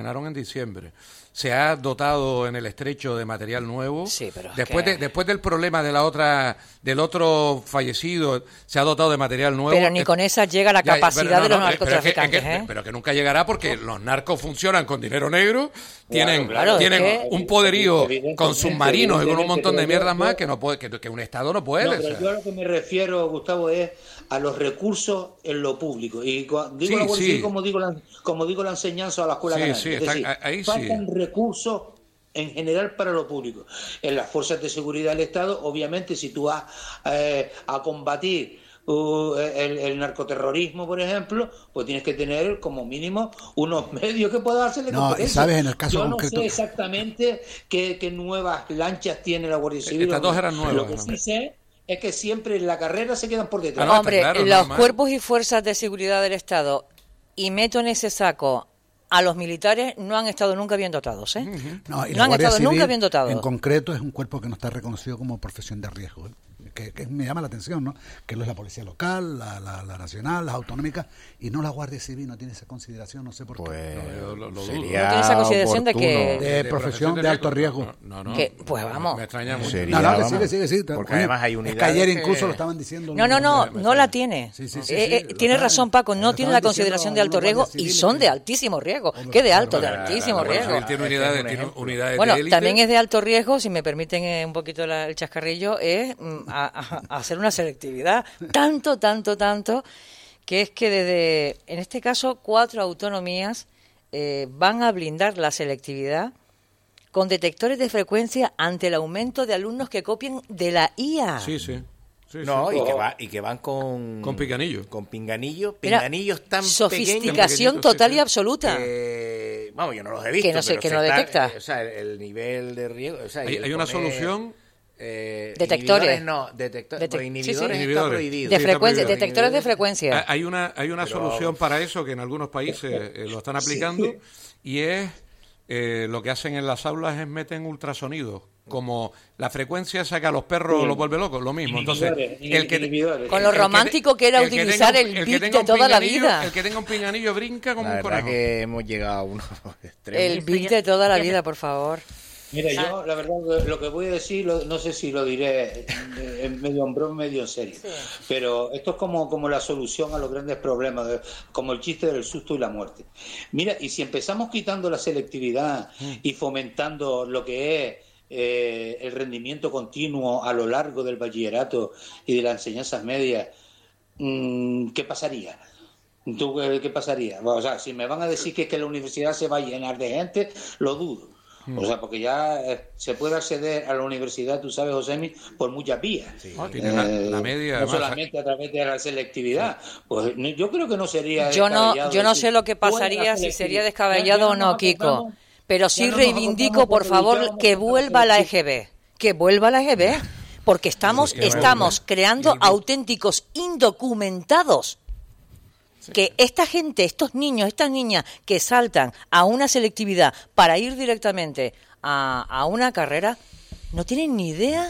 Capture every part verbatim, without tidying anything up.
estrenaron en diciembre. Se ha dotado en el estrecho de material nuevo. Sí, pero después que... de, después del problema de la otra del otro fallecido, se ha dotado de material nuevo. Pero ni con esa llega la capacidad ya, no, de los no, narcotraficantes. Pero que, ¿eh? pero que nunca llegará porque los narcos funcionan con dinero negro, tienen, claro, tienen es que... un poderío con submarinos y con un montón de mierdas más que no puede, que, que un Estado no puede. No, pero yo a lo que me refiero, Gustavo, es a los recursos en lo público. Y digo sí, la sí. como digo la, como digo la enseñanza a la escuela sí, canaria. Sí, es está, decir, ahí faltan sí. recursos en general para lo público. En las fuerzas de seguridad del Estado, obviamente, si tú vas eh, a combatir uh, el, el narcoterrorismo, por ejemplo, pues tienes que tener como mínimo unos medios que puedan hacerle no, competencia. ¿sabes? En el caso Yo concreto... no sé exactamente qué, qué nuevas lanchas tiene la Guardia Civil. Estas dos eran nuevas. Lo que sí sé es que siempre en la carrera se quedan por detrás. Ah, no, Hombre, claro, los normal. Cuerpos y fuerzas de seguridad del Estado, y meto en ese saco a los militares, no han estado nunca bien dotados, ¿eh? Uh-huh. No, y no han estado Civil, nunca bien dotados. En concreto es un cuerpo que no está reconocido como profesión de riesgo, ¿eh? que, que me llama la atención, ¿no? Que no es la policía local, la, la, la nacional, las autonómicas, y no la Guardia Civil, no tiene esa consideración, no sé por pues, qué. No, lo, lo no tiene esa consideración oportuno. de que... De, de profesión de, de alto riesgo. No, no, no. Que, pues vamos. Me extraña mucho. Sería, no, no, que sigue, sigue, sigue. Porque Oye, además hay unidades es que ayer que... incluso lo estaban diciendo. No, no, no, no, no la tiene. Sí, sí, sí, eh, sí, eh, tiene razón, Paco, no tiene la consideración de alto riesgo y son de altísimo riesgo. ¿Qué de alto? De altísimo riesgo. Tiene unidades, tiene unidades bueno, de élite. También es de alto riesgo, si me permiten eh, un poquito la, el chascarrillo, es mm, a, a, a hacer una selectividad. Tanto, tanto, tanto, que es que desde, en este caso, cuatro autonomías eh, van a blindar la selectividad con detectores de frecuencia ante el aumento de alumnos que copien de la I A. Sí, sí. Sí, no, sí. Y, que va, y que van con... Con pinganillos. Con pinganillos, pinganillos tan sofisticación pequeños, total sí, y absoluta. Que, vamos, yo no los he visto. Que no, sé, pero que se no está, detecta. O sea, el, el nivel de riesgo... O sea, hay hay una poner, solución... Eh, detectores. No, detectores. Detec- inhibidores, sí, sí. está prohibido. De sí, frecuencia, está prohibido. detectores de frecuencia. Hay una, hay una Pero... solución para eso que en algunos países eh, lo están aplicando sí. y es eh, lo que hacen en las aulas es meten ultrasonidos. Como la frecuencia esa que a los perros sí. los vuelve locos, lo mismo. Entonces, el que, con lo el romántico que era el utilizar que el, el beat de toda la vida. El que tenga un pinganillo brinca como la un conejo. Que hemos llegado a unos extremos. El beat de toda la vida, por favor. Mira, yo la verdad lo que voy a decir, lo, no sé si lo diré en medio en broma, medio en serio, sí. pero esto es como, como la solución a los grandes problemas, de, como el chiste del susto y la muerte. Mira, y si empezamos quitando la selectividad mm. y fomentando lo que es eh, el rendimiento continuo a lo largo del bachillerato y de las enseñanzas medias, mmm, ¿qué pasaría? ¿Tú, ¿Qué pasaría? Bueno, o sea, si me van a decir que, es que la universidad se va a llenar de gente, lo dudo. O sea, porque ya eh, se puede acceder a la universidad, tú sabes, Josemi, por muchas vías. Sí. Oh, tiene la, la media, no solamente a través de la selectividad. Sí. Pues no, yo creo que no sería Yo no, yo no decir, sé lo que pasaría, si sería descabellado o no, Kiko. Pero sí reivindico, por favor, que vuelva la E G B. Que vuelva la E G B. Porque estamos, sí, estamos creando auténticos indocumentados. Que esta gente, estos niños, estas niñas que saltan a una selectividad para ir directamente a, a una carrera, no tienen ni idea,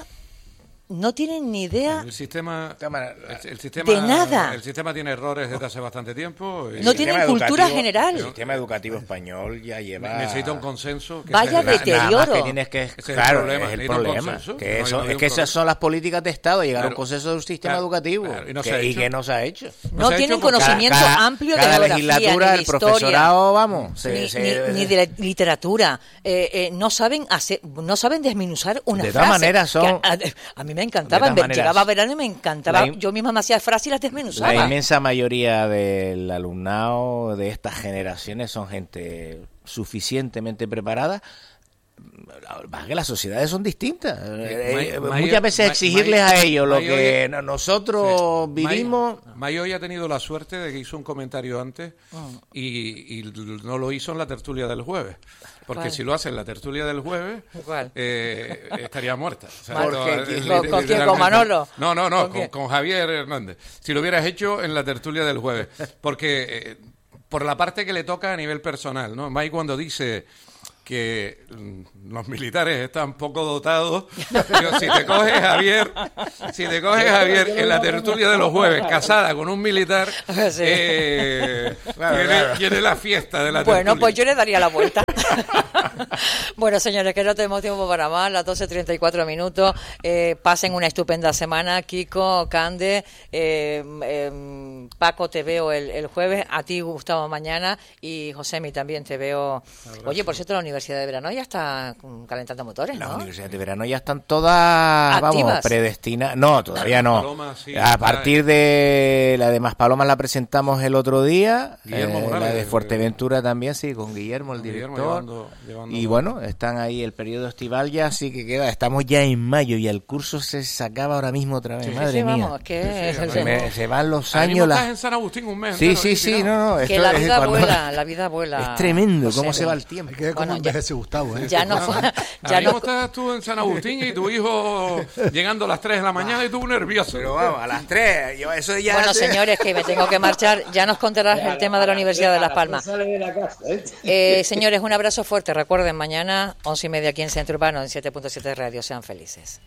no tienen ni idea el sistema, el, el sistema de nada. El sistema tiene errores desde hace bastante tiempo. No tienen cultura general. El sistema educativo español ya lleva... Necesita un consenso. Que Vaya se... deterioro. Nada más que tienes que... Es claro, el problema, es el problema. Que eso, no es que esas son las políticas de Estado, llegar claro, a un consenso de un sistema claro, educativo. Claro, y, no que, y que no se ha hecho. No, no se tienen hecho conocimiento cada, amplio cada de la legislatura, geografía, ni de el profesorado, vamos. Ni, se, se, ni, ni de la literatura. Eh, eh, no saben hacer, no saben desmenuzar una de frase. De todas maneras son... A, a mí me encantaba, llegaba verano y me encantaba. In... Yo misma me hacía frases y las desmenuzaba. La inmensa mayoría del alumnado de estas generaciones son gente suficientemente preparada. Que las sociedades son distintas. Eh, May, Muchas veces May, exigirles May, a ellos lo May, que May, nosotros sí, vivimos. May hoy ha tenido la suerte de que hizo un comentario antes oh. y, y no lo hizo en la tertulia del jueves. Porque ¿cuál? Si lo hace en la tertulia del jueves, eh, estaría muerta. O sea, ¿Por no, qué? ¿Con, ¿Con quién? ¿Con Manolo? No, no, no, ¿Con, con, con Javier Hernández. Si lo hubieras hecho en la tertulia del jueves. Porque eh, por la parte que le toca a nivel personal, ¿no? May cuando dice que los militares están poco dotados, pero si te coges Javier, si te coges Javier en la tertulia de los jueves casada con un militar, sí. eh, claro, tiene, claro. tiene la fiesta de la tertulia. Bueno, pues yo le daría la vuelta. Bueno, señores, que no tenemos tiempo para más, las doce treinta y cuatro minutos. Eh, pasen una estupenda semana. Kiko, Cande, eh, eh, Paco, te veo el, el jueves. A ti, Gustavo, mañana. Y Josemi, también te veo. Abrazo. Oye, por cierto, la Universidad de Verano ya está calentando motores, ¿no? Las universidades de verano ya están todas, ¿activas? Vamos, predestinadas. No, todavía no. Paloma, sí, a partir de la de Maspalomas la presentamos el otro día. Guillermo eh, Morales, la de Fuerteventura también, sí, con Guillermo, el Guillermo director. llevando, llevando y bueno, están ahí el periodo estival ya, así que queda. Estamos ya en mayo y el curso se sacaba ahora mismo otra vez. Sí, Madre sí, mía. Vamos, que Sí, sí, se, me- se van los años. Ahora mismo la- estás en San Agustín un mes. Sí, entero, sí, ahí sí, tirado. no, no. que esto la es vida cuando- vuela, la vida vuela. Es tremendo José, cómo se va el Hay tiempo. que ver cómo Bueno, ya- envejece Gustavo, ¿eh? Ya no, Ahora ya mismo no, estás tú en San Agustín y tu hijo llegando a las tres de la mañana y tú nervioso. Pero vamos, a las tres. Yo, eso ya Bueno, se- señores, que me tengo que marchar. Ya nos contarás el tema de la Universidad de Las Palmas. Sale de la casa, ¿eh? Eh, señores, un abrazo fuerte. Recuerden, mañana, once y media aquí en Centro Urbano, en siete punto siete Radio. Sean felices.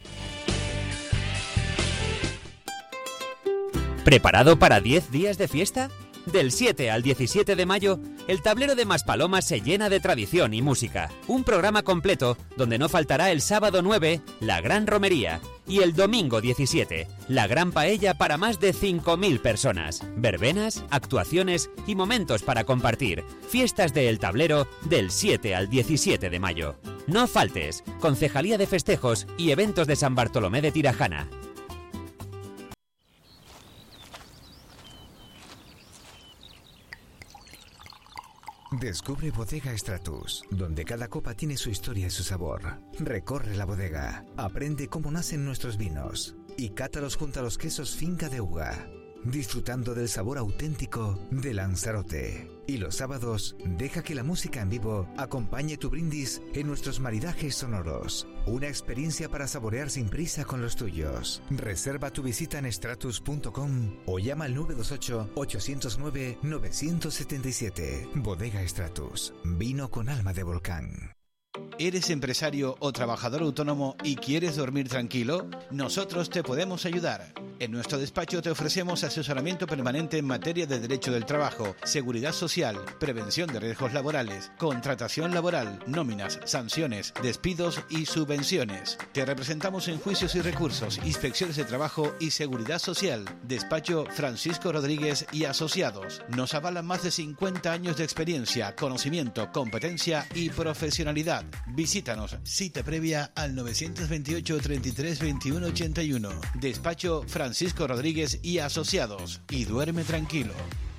¿Preparado para diez días de fiesta? Del siete al diecisiete de mayo, el tablero de Maspalomas se llena de tradición y música. Un programa completo donde no faltará el sábado nueve, la Gran Romería, y el domingo diecisiete, la Gran Paella para más de cinco mil personas. Verbenas, actuaciones y momentos para compartir. Fiestas de El Tablero del siete al diecisiete de mayo. No faltes, Concejalía de Festejos y Eventos de San Bartolomé de Tirajana. Descubre Bodega Stratus, donde cada copa tiene su historia y su sabor. Recorre la bodega, aprende cómo nacen nuestros vinos y cátalos junto a los quesos Finca de Uga, disfrutando del sabor auténtico de Lanzarote. Y los sábados, deja que la música en vivo acompañe tu brindis en nuestros maridajes sonoros. Una experiencia para saborear sin prisa con los tuyos. Reserva tu visita en stratus punto com o llama al nueve dos ocho, ocho cero nueve, nueve siete siete. Bodega Stratus, vino con alma de volcán. ¿Eres empresario o trabajador autónomo y quieres dormir tranquilo? Nosotros te podemos ayudar. En nuestro despacho te ofrecemos asesoramiento permanente en materia de derecho del trabajo, seguridad social, prevención de riesgos laborales, contratación laboral, nóminas, sanciones, despidos y subvenciones. Te representamos en juicios y recursos, inspecciones de trabajo y seguridad social. Despacho Francisco Rodríguez y Asociados. Nos avalan más de cincuenta años de experiencia, conocimiento, competencia y profesionalidad. Visítanos, cita previa al nueve dos ocho, treinta y tres, veintiuno ochenta y uno. Despacho Francisco Rodríguez y Asociados. Y duerme tranquilo.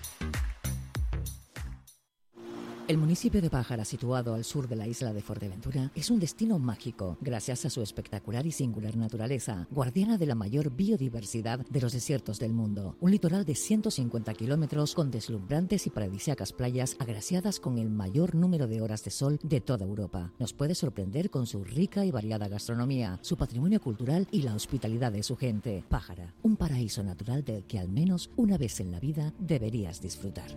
El municipio de Pájara, situado al sur de la isla de Fuerteventura, es un destino mágico gracias a su espectacular y singular naturaleza, guardiana de la mayor biodiversidad de los desiertos del mundo. Un litoral de ciento cincuenta kilómetros con deslumbrantes y paradisíacas playas agraciadas con el mayor número de horas de sol de toda Europa. Nos puede sorprender con su rica y variada gastronomía, su patrimonio cultural y la hospitalidad de su gente. Pájara, un paraíso natural del que al menos una vez en la vida deberías disfrutar.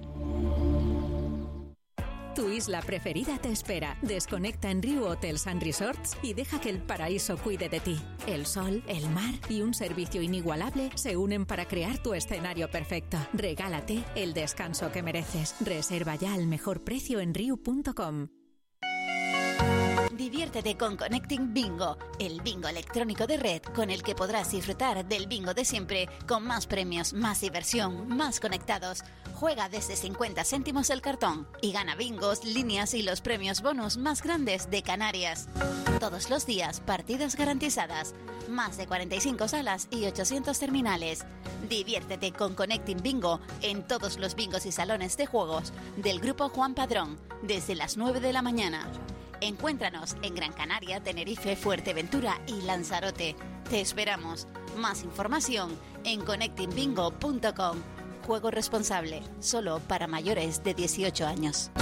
Tu isla preferida te espera. Desconecta en Riu Hotels and Resorts y deja que el paraíso cuide de ti. El sol, el mar y un servicio inigualable se unen para crear tu escenario perfecto. Regálate el descanso que mereces. Reserva ya al mejor precio en riu punto com. Diviértete con Connecting Bingo, el bingo electrónico de red con el que podrás disfrutar del bingo de siempre, con más premios, más diversión, más conectados. Juega desde cincuenta céntimos el cartón y gana bingos, líneas y los premios bonus más grandes de Canarias. Todos los días, partidas garantizadas, más de cuarenta y cinco salas y ochocientos terminales. Diviértete con Connecting Bingo en todos los bingos y salones de juegos del Grupo Juan Padrón, desde las nueve de la mañana. Encuéntranos en Gran Canaria, Tenerife, Fuerteventura y Lanzarote. Te esperamos. Más información en connecting bingo punto com. Juego responsable, solo para mayores de dieciocho años.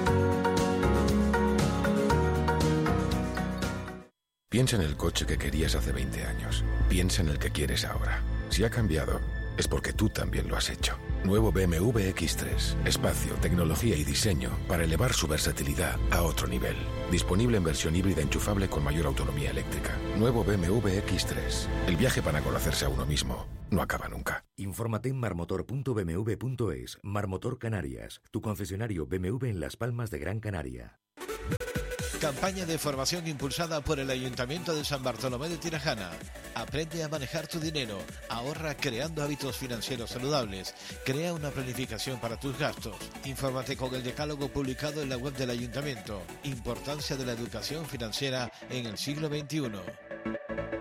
Piensa en el coche que querías hace veinte años. Piensa en el que quieres ahora. Si ha cambiado, es porque tú también lo has hecho. Nuevo B M W X tres. Espacio, tecnología y diseño para elevar su versatilidad a otro nivel. Disponible en versión híbrida enchufable con mayor autonomía eléctrica. Nuevo B M W X tres. El viaje para conocerse a uno mismo no acaba nunca. Infórmate en marmotor punto b m w punto es. Marmotor Canarias, tu concesionario B M W en Las Palmas de Gran Canaria. Campaña de formación impulsada por el Ayuntamiento de San Bartolomé de Tirajana. Aprende a manejar tu dinero, ahorra creando hábitos financieros saludables, crea una planificación para tus gastos. Infórmate con el decálogo publicado en la web del Ayuntamiento. Importancia de la educación financiera en el siglo veintiuno.